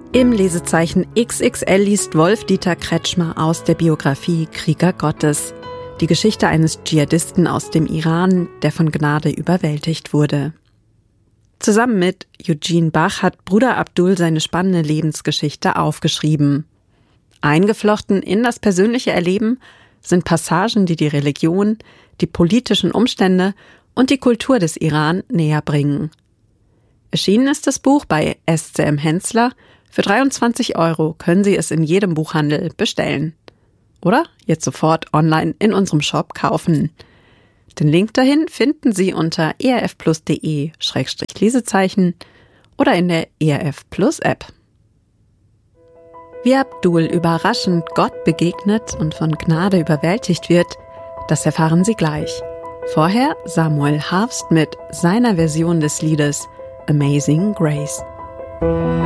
Im Lesezeichen XXL liest Wolf-Dieter Kretschmer aus der Biografie Krieger Gottes. Die Geschichte eines Dschihadisten aus dem Iran, der von Gnade überwältigt wurde. Zusammen mit Eugene Bach hat Bruder Abdul seine spannende Lebensgeschichte aufgeschrieben. Eingeflochten in das persönliche Erleben sind Passagen, die die Religion, die politischen Umstände und die Kultur des Iran näher bringen. Erschienen ist das Buch bei SCM Hensler. Für 23 € können Sie es in jedem Buchhandel bestellen. Oder jetzt sofort online in unserem Shop kaufen. Den Link dahin finden Sie unter erfplus.de/Lesezeichen oder in der ERF Plus App. Wie Abdul überraschend Gott begegnet und von Gnade überwältigt wird, das erfahren Sie gleich. Vorher Samuel Harfst mit seiner Version des Liedes Amazing Grace.